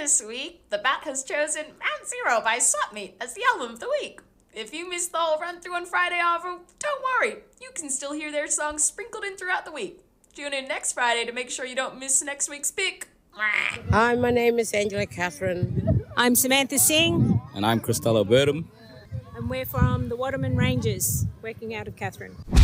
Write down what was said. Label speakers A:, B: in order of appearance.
A: This week, the Bat has chosen Round Zero by Swapmeet as the album of the week. If you missed the whole run through on Friday, however, don't worry. You can still hear their songs sprinkled in throughout the week. Tune in next Friday to make sure you don't miss next week's pick.
B: Hi, my name is Angela Catherine.
C: I'm Samantha Singh.
D: And I'm Costello Birdham.
C: And we're from the Waterman Rangers, working out of Catherine.